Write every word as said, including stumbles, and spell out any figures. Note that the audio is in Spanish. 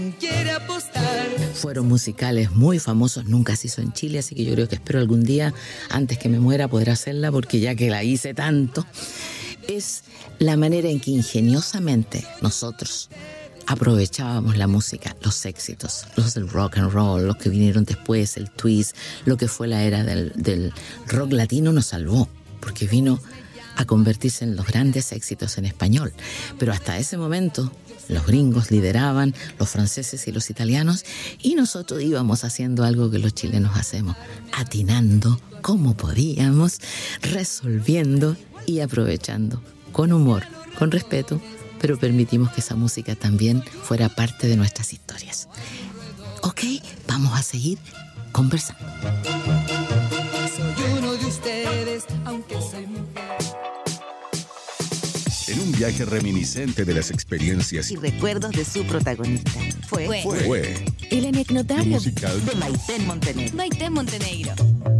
Quiere apostar. Fueron musicales muy famosos, nunca se hizo en Chile, así que yo creo que espero algún día, antes que me muera, poder hacerla, porque ya que la hice tanto, es la manera en que ingeniosamente nosotros aprovechábamos la música, los éxitos, los del rock and roll, los que vinieron después, el twist, lo que fue la era del, del rock latino nos salvó, porque vino a convertirse en los grandes éxitos en español. Pero hasta ese momento los gringos lideraban, los franceses y los italianos, y nosotros íbamos haciendo algo que los chilenos hacemos, atinando como podíamos, resolviendo y aprovechando, con humor, con respeto, pero permitimos que esa música también fuera parte de nuestras historias. Ok, vamos a seguir conversando. Soy uno de ustedes, aunque soy mujer. En un viaje reminiscente de las experiencias y recuerdos de su protagonista. Fue, fue, fue el anecdotario musical de Maite Montenegro. Maite Montenegro.